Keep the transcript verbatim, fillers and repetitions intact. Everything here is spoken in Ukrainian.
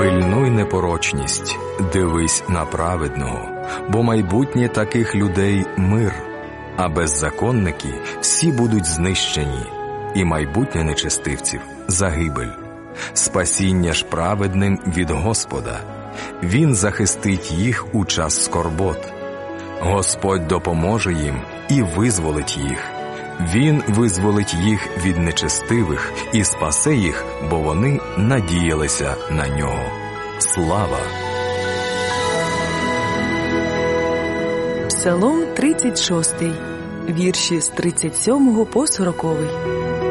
Пильнуй непорочність, дивись на праведного, бо майбутнє таких людей – мир, а беззаконники всі будуть знищені, і майбутнє нечестивців – загибель. Спасіння ж праведним від Господа. Він захистить їх у час скорбот. Господь допоможе їм і визволить їх. Він визволить їх від нечестивих і спасе їх, бо вони надіялися на нього. Слава! Псалом тридцять шостий, вірші з тридцять сьомого по сороковий.